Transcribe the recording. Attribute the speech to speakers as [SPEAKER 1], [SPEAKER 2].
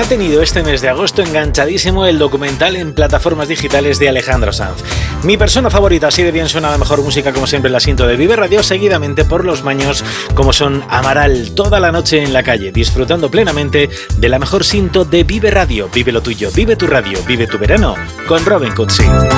[SPEAKER 1] tenido este mes de agosto enganchadísimo el documental en plataformas digitales de Alejandro Sanz. Mi persona favorita, así de bien suena la mejor música como siempre la siento de Vive Radio, seguidamente por los maños como son Amaral, toda la noche en la calle, disfrutando plenamente de la mejor cinto de Vive Radio. Vive lo tuyo, vive tu radio, vive tu verano con Robin Cutsi.